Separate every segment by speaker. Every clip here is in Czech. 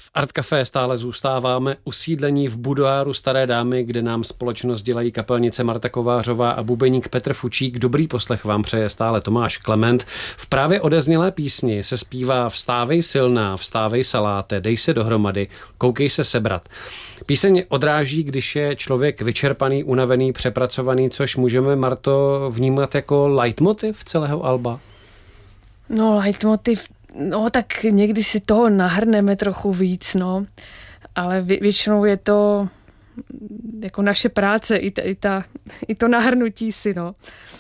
Speaker 1: V Art Café stále zůstáváme usídlení v budoáru Staré dámy, kde nám společnost dělají kapelnice Marta Kovářová a bubeník Petr Fučík. Dobrý poslech vám přeje stále Tomáš Klement. V právě odeznělé písni se zpívá Vstávej silná, vstávej saláte, dej se dohromady, koukej se sebrat. Píseň odráží, když je člověk vyčerpaný, unavený, přepracovaný, což můžeme, Marto, vnímat jako leitmotiv celého alba?
Speaker 2: No, leitmotiv, no tak někdy si toho nahrneme trochu víc, no, ale většinou je to jako naše práce, i to nahrnutí si, no.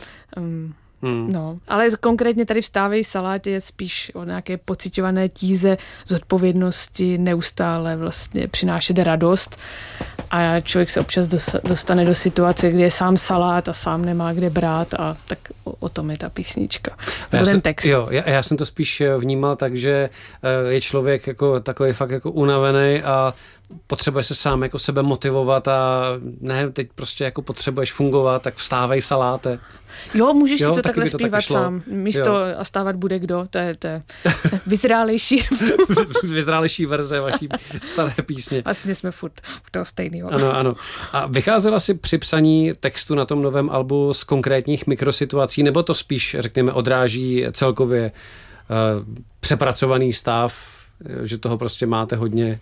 Speaker 2: No, ale konkrétně tady Vstávej salátě je spíš o nějaké pociťované tíze, zodpovědnosti, neustále vlastně přinášet radost a člověk se občas dostane do situace, kde je sám salát a sám nemá kde brát a tak o tom je ta písnička. Ten text.
Speaker 1: Jo, já jsem to spíš vnímal tak, že je člověk jako takový fakt jako unavený a potřebuje se sám jako sebe motivovat a ne, teď prostě jako potřebuješ fungovat, tak vstávej saláte.
Speaker 2: Jo, můžeš si to takhle zpívat sám. Místo a stávat bude kdo, to je vyzrálejší.
Speaker 1: Vyzrálejší verze vaší staré písně.
Speaker 2: Vlastně jsme furt toho stejného.
Speaker 1: Ano. A vycházela si při psaní textu na tom novém albu z konkrétních mikrosituací, nebo to spíš, řekněme, odráží celkově přepracovaný stav, že toho prostě máte hodně?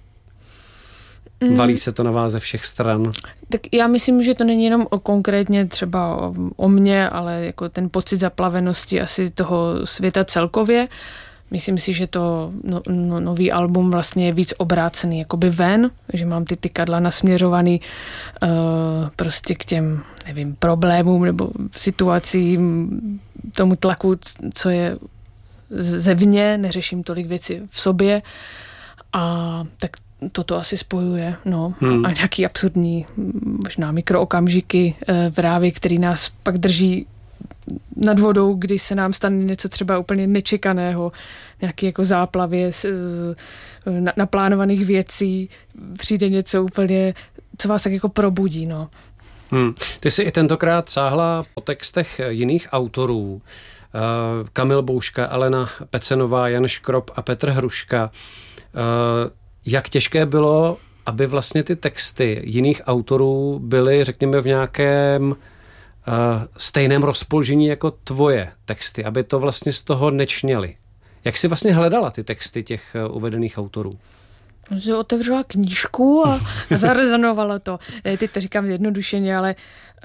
Speaker 1: Valí se to na vás ze všech stran.
Speaker 2: Tak já myslím, že to není jenom konkrétně třeba o mně, ale jako ten pocit zaplavenosti asi toho světa celkově. Myslím si, že to nový album vlastně je víc obrácený jakoby ven, že mám ty tykadla nasměřovaný prostě k těm, nevím, problémům nebo situacím, tomu tlaku, co je zevně, neřeším tolik věcí v sobě a tak toto asi spojuje, no. A nějaký absurdní, možná mikrookamžiky právě, který nás pak drží nad vodou, kdy se nám stane něco třeba úplně nečekaného, nějaký jako záplavě naplánovaných věcí, přijde něco úplně, co vás tak jako probudí, no.
Speaker 1: Ty jsi i tentokrát sáhla po textech jiných autorů. Kamil Bouška, Alena Pecenová, Jan Škrob a Petr Hruška. Jak těžké bylo, aby vlastně ty texty jiných autorů byly, řekněme, v nějakém stejném rozpoložení jako tvoje texty, aby to vlastně z toho nečněly? Jak jsi vlastně hledala ty texty těch uvedených autorů?
Speaker 2: Že otevřela knížku a zarezonovalo to. Teď to říkám zjednodušeně, ale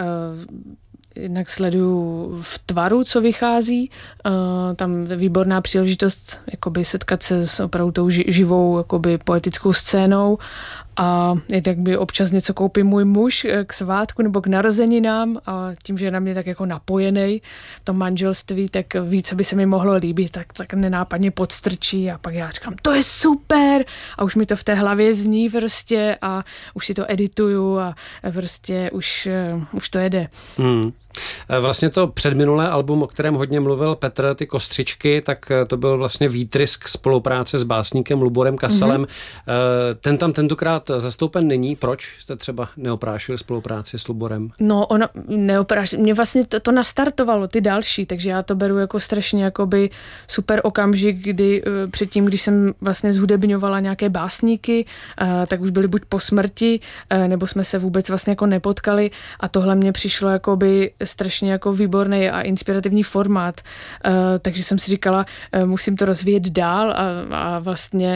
Speaker 2: jednak sleduju v Tvaru, co vychází. Tam výborná příležitost jakoby setkat se s opravdu tou živou jakoby poetickou scénou a tak by občas něco koupí můj muž k svátku nebo k narozeninám a tím, že je na mě tak jako napojený v tom manželství, tak ví, co by se mi mohlo líbit, tak nenápadně podstrčí a pak já říkám, to je super a už mi to v té hlavě zní prostě a už si to edituju a prostě už to jede.
Speaker 1: Vlastně to předminulé album, o kterém hodně mluvil Petr, ty Kostřičky, tak to byl vlastně výtrysk spolupráce s básníkem Luborem Kasalem. Ten tam tentokrát zastoupen není. Proč jste třeba neoprášili spolupráci s Luborem?
Speaker 2: No, ono neoprášili. Mě vlastně to nastartovalo, ty další, takže já to beru jako strašně jakoby super okamžik, kdy předtím, když jsem vlastně zhudebňovala nějaké básníky, tak už byli buď po smrti, nebo jsme se vůbec vlastně jako nepotkali a tohle mě přišlo jakoby strašně jako výborný a inspirativní formát, takže jsem si říkala, musím to rozvíjet dál a vlastně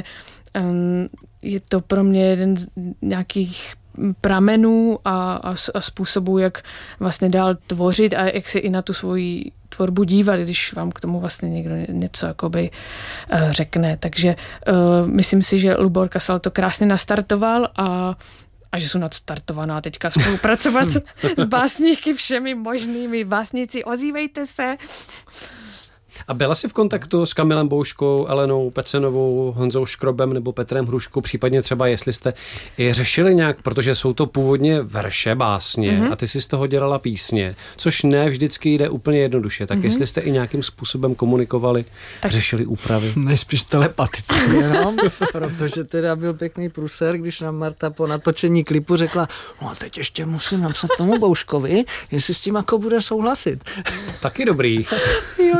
Speaker 2: je to pro mě jeden z nějakých pramenů a způsobů, jak vlastně dál tvořit a jak se i na tu svoji tvorbu dívat, když vám k tomu vlastně někdo něco jakoby řekne. Takže myslím si, že Lubor Kasal to krásně nastartoval a že jsou nadstartovaná teďka spolupracovat s básníky všemi možnými. Básníci, ozývejte se.
Speaker 1: A byla jsi v kontaktu s Kamilem Bouškou, Alenou Pecenovou, Honzou Škrobem nebo Petrem Hruškou, případně třeba jestli jste je řešili nějak, protože jsou to původně verše, básně a ty si z toho dělala písně, což ne vždycky jde úplně jednoduše. Tak jestli jste i nějakým způsobem komunikovali, tak řešili úpravy.
Speaker 3: Nejspíš telepaticky jenom, protože teda byl pěkný průser, když nám Marta po natočení klipu řekla, no teď ještě musím napsat tomu Bouškovi, jestli s tím jako bude souhlasit.
Speaker 1: Taky dobrý.
Speaker 2: Jo, tak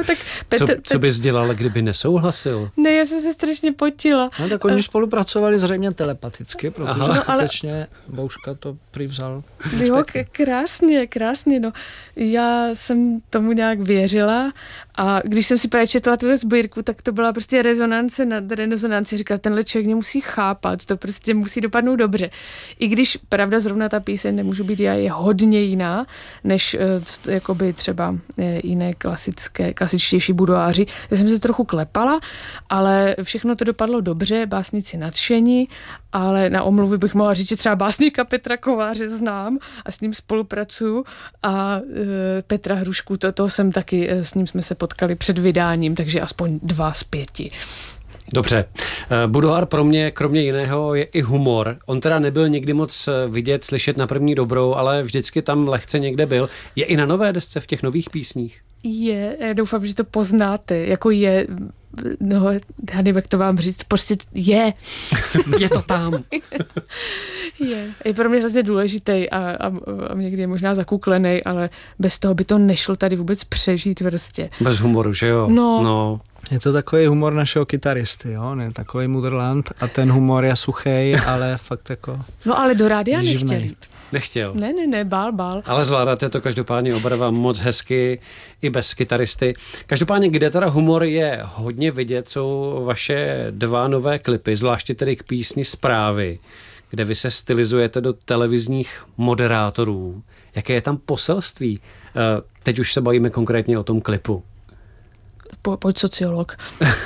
Speaker 1: Co bys dělala, kdyby nesouhlasil?
Speaker 2: Ne, já jsem se strašně potila.
Speaker 3: No tak oni spolupracovali zřejmě telepaticky, protože skutečně Bouška to přivzal.
Speaker 2: Jo, krásně, no. Já jsem tomu nějak věřila a když jsem si právě četla tu sbírku, tak to byla prostě rezonance nad rezonanci. Říkala, tenhle člověk mě musí chápat, to prostě musí dopadnout dobře. I když, pravda, zrovna ta píseň Nemůžu být já je hodně jiná, než jakoby třeba jiné klasičtější budoáři. Já jsem se trochu klepala, ale všechno to dopadlo dobře, básníci nadšení, ale na omluvy bych mohla říct, že třeba básníka Petra Kováře znám a s ním spolupracuju a Petra Hrušku, to jsem taky, s ním jsme se potkali před vydáním, takže aspoň 2 z 5.
Speaker 1: Dobře. Budoár pro mě, kromě jiného, je i humor. On teda nebyl nikdy moc vidět, slyšet na první dobrou, ale vždycky tam lehce někde byl. Je i na nové desce v těch nových písních?
Speaker 2: Je, já doufám, že to poznáte. Jako je, no, já nevím, jak to vám říct, prostě je.
Speaker 1: Je to tam.
Speaker 2: Je pro mě hrozně důležitý a někdy je možná zakuklený, ale bez toho by to nešlo tady vůbec přežít prostě.
Speaker 1: Bez humoru, že jo? No.
Speaker 3: Je to takový humor našeho kytaristy, jo? Ne, takový mudrland a ten humor je suchý, ale fakt jako...
Speaker 2: No ale do rádia nechtěl jít.
Speaker 1: Nechtěl.
Speaker 2: Ne, bál.
Speaker 1: Ale zvládáte to každopádně oba dva moc hezky i bez kytaristy. Každopádně, kde teda humor je hodně vidět, jsou vaše 2 nové klipy, zvláště tedy k písni Zprávy, kde vy se stylizujete do televizních moderátorů. Jaké je tam poselství? Teď už se bavíme konkrétně o tom klipu.
Speaker 2: Pojď sociolog.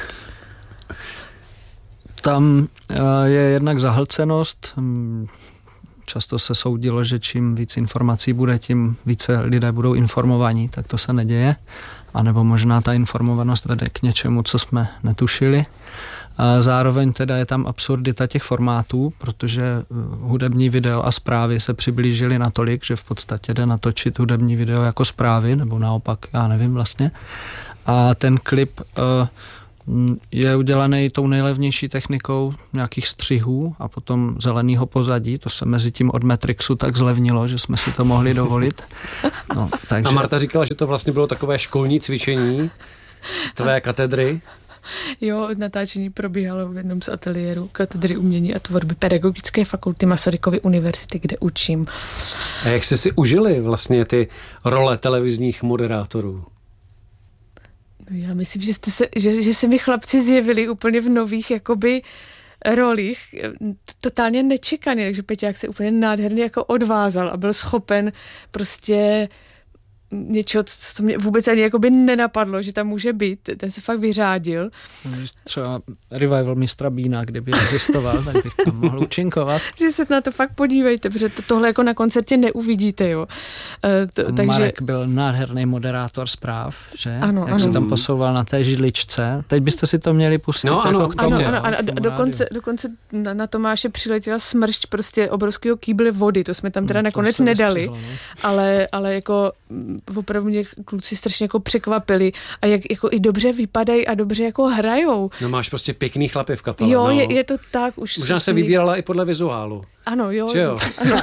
Speaker 3: Tam je jednak zahlcenost. Často se soudilo, že čím víc informací bude, tím více lidé budou informovaní, tak to se neděje. A nebo možná ta informovanost vede k něčemu, co jsme netušili. A zároveň teda je tam absurdita těch formátů, protože hudební video a zprávy se přiblížily natolik, že v podstatě jde natočit hudební video jako zprávy, nebo naopak, já nevím vlastně. A ten klip je udělaný tou nejlevnější technikou nějakých střihů a potom zeleného pozadí. To se mezi tím od Matrixu tak zlevnilo, že jsme si to mohli dovolit. No, takže...
Speaker 1: A Marta říkala, že to vlastně bylo takové školní cvičení tvé katedry.
Speaker 2: Jo, natáčení probíhalo v jednom z ateliérů katedry umění a tvorby Pedagogické fakulty Masarykovy univerzity, kde učím.
Speaker 1: A jak jste si užili vlastně ty role televizních moderátorů?
Speaker 2: Já myslím, že se mi chlapci zjevili úplně v nových jakoby rolích, totálně nečekaně, takže Peťák se úplně nádherně jako odvázal a byl schopen prostě něčeho, co mě vůbec ani jakoby nenapadlo, že tam může být. Ten se fakt vyřádil.
Speaker 3: Třeba revival mistra Bína, kdyby existoval, tak bych tam mohl účinkovat.
Speaker 2: Že se na to fakt podívejte, protože tohle jako na koncertě neuvidíte, jo.
Speaker 3: Takže... Marek byl nádherný moderátor zpráv, že?
Speaker 2: Ano,
Speaker 3: jak se tam posouval na té židličce. Teď byste si to měli pustit.
Speaker 1: No, ano,
Speaker 3: jako k tomu.
Speaker 2: Ano, a dokonce na Tomáše přiletěla smršť prostě obrovského kýble vody. To jsme tam teda nakonec nedali. Ale jako opravdu mě kluci strašně jako překvapili a jak jako i dobře vypadají a dobře jako hrajou.
Speaker 1: No máš prostě pěkný chlapy v kapele.
Speaker 2: Jo,
Speaker 1: no.
Speaker 2: je to tak. Už
Speaker 1: možná se vybírala i podle vizuálu.
Speaker 2: Ano, jo.
Speaker 1: Jo?
Speaker 2: Ano.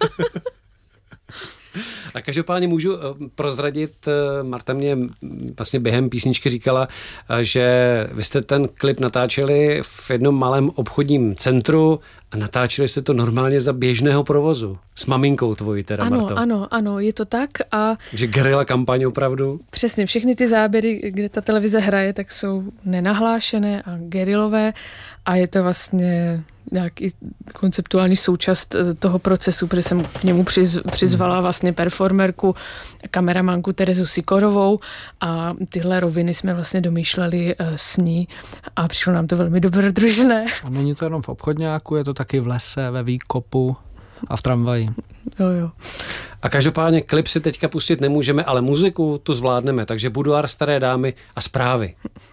Speaker 1: A každopádně můžu prozradit, Marta mě vlastně během písničky říkala, že vy jste ten klip natáčeli v jednom malém obchodním centru a natáčeli jste to normálně za běžného provozu. S maminkou tvojí teda, Marto.
Speaker 2: Ano, je to tak.
Speaker 1: Takže guerilla kampaň opravdu?
Speaker 2: Přesně, všechny ty záběry, kde ta televize hraje, tak jsou nenahlášené a guerillové a je to vlastně nějaký konceptuální součást toho procesu, protože jsem k němu přizvala vlastně performerku, kameramanku Terezu Sikorovou a tyhle roviny jsme vlastně domýšleli s ní a přišlo nám to velmi dobrodružné.
Speaker 3: A není to jenom v obchodňáku, je to taky v lese, ve výkopu a v tramvaji.
Speaker 2: Jo.
Speaker 1: A každopádně klip si teďka pustit nemůžeme, ale muziku tu zvládneme, takže Budoár staré dámy a Zprávy.